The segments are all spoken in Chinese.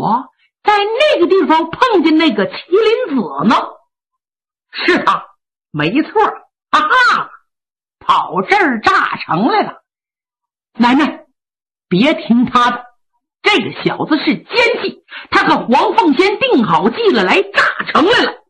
我在那个地方碰见那个麒麟子呢？是他，没错，哈哈，跑这儿炸城来了。奶奶，别听他的，这个小子是奸细，他和黄凤仙定好计了，来炸城来了。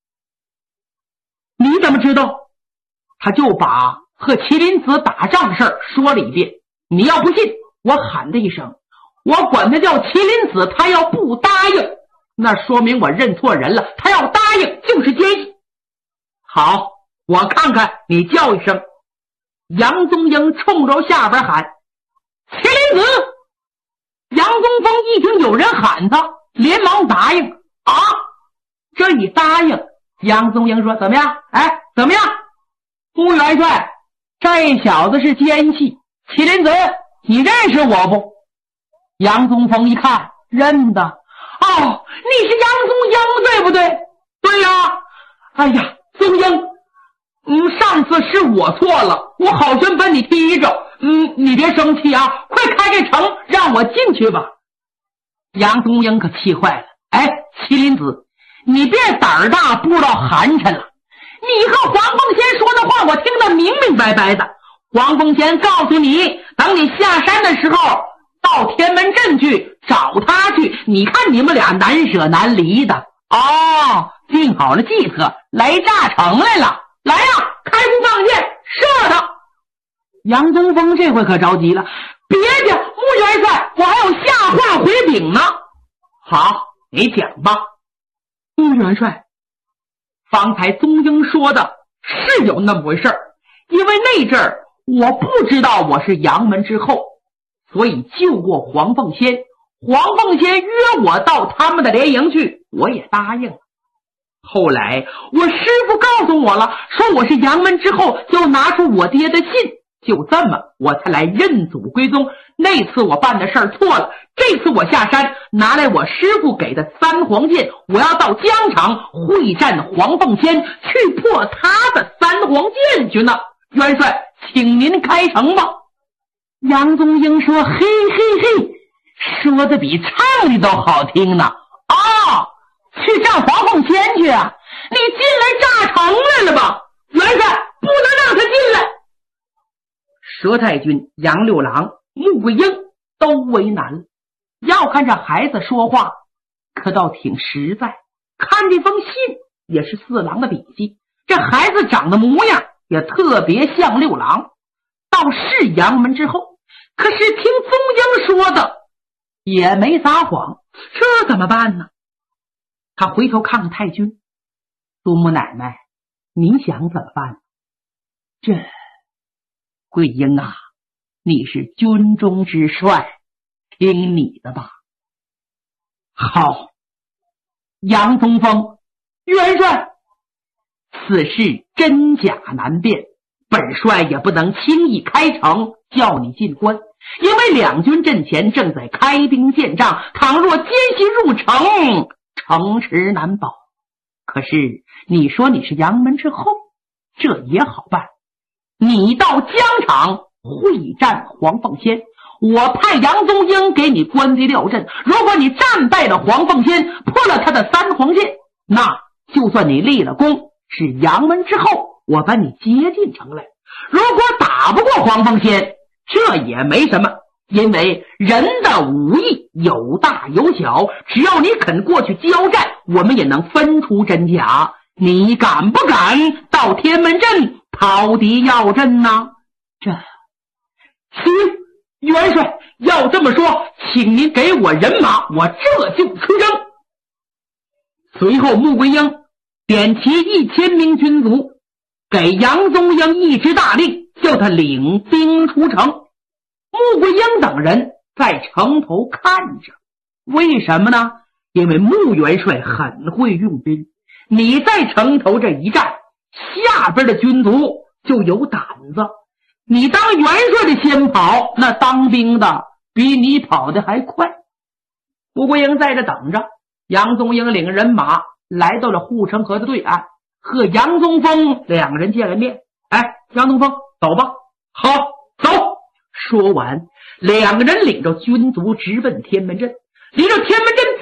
你怎么知道？他就把和麒麟子打仗的事儿说了一遍。你要不信，我喊他一声，我管他叫麒麟子，他要不答应，那说明我认错人了，他要答应就是奸细。好，我看看你叫一声。杨宗英冲着下边喊麒麟子。杨宗峰一听有人喊他，连忙答应。啊，这一答应，杨宗英说怎么样？哎，怎么样？穆元帅，这小子是奸细，麒麟子你认识我不？杨宗峰一看认得。哦，你是杨宗英对不对？对呀。哎呀，宗英，上次是我错了，我好像把你踢着，你别生气啊，快开这城让我进去吧。杨宗英可气坏了。哎，麒麟子，你别胆儿大不知道寒碜了，你和黄凤仙说的话我听得明明白白的。黄凤仙告诉你，等你下山的时候到天门镇去找他去，你看你们俩难舍难离的。哦，定好了计策，来炸城来了。来呀，开弓放箭，射他！杨宗峰这回可着急了。别介，穆元帅，我还有下话回禀呢。好，你讲吧。穆元帅，方才宗英说的是有那么回事儿，因为那阵儿我不知道我是杨门之后，所以救过黄凤仙。黄凤仙约我到他们的联营去，我也答应了。后来我师父告诉我了，说我是杨门之后，就拿出我爹的信，就这么我才来认祖归宗。那次我办的事儿错了，这次我下山拿来我师父给的三黄剑，我要到疆场会战黄凤仙，去破他的三黄剑去呢。元帅，请您开城吧。杨宗英说，嘿嘿嘿，说的比唱的都好听呢。啊，去战黄凤仙去啊！你进来炸城来了吧？元帅，不能让他进来。佘太君、杨六郎、穆桂英都为难了。要看这孩子说话可倒挺实在，看这封信也是四郎的笔记，这孩子长得模样也特别像六郎，到是杨门之后，可是听宗英说的也没撒谎，这怎么办呢？他回头看看太君，祖母奶奶，您想怎么办？这桂英啊，你是军中之帅，听你的吧。好，杨宗峰，元帅，此事真假难辨，本帅也不能轻易开城叫你进关，因为两军阵前正在开兵建仗，倘若奸细入城，城池难保。可是你说你是杨门之后，这也好办，你到疆场会战黄凤仙，我派杨宗英给你关贼料阵，如果你战败了黄凤仙，破了他的三黄剑，那就算你立了功，是杨门之后，我把你接进城来。如果打不过黄凤仙，这也没什么，因为人的武艺有大有小，只要你肯过去交战，我们也能分出真假。你敢不敢到天门阵讨敌要阵呢？这行，元帅，要这么说，请您给我人马，我这就出征。随后穆桂英点齐1000名军卒，给杨宗英一支大令，叫他领兵出城。穆桂英等人在城头看着，为什么呢？因为穆元帅很会用兵，你在城头这一战，下边的军卒就有胆子，你当元帅的先跑，那当兵的比你跑得还快。穆桂英在这等着，杨宗英领人马来到了护城河的对岸，和杨宗峰两人见了面。哎，杨宗峰，走吧。好，走。说完，两个人领着军卒直奔天门阵。离着天门阵